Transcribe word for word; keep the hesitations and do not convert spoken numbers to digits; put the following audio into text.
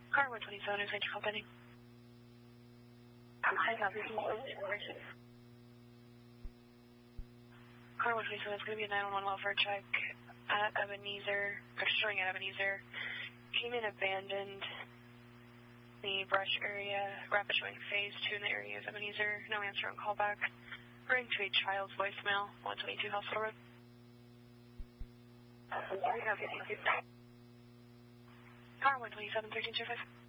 Car one twenty-seven, is call pending. I have this Car one twenty-seven is going to be a nine one one welfare check at Ebenezer, or showing at Ebenezer. Came in abandoned the brush area, rapid showing phase two in the area of Ebenezer. No answer on callback. Ring to a child's voicemail, one twenty-two Hospital Road. Car one twenty-seven, thirteen zero five.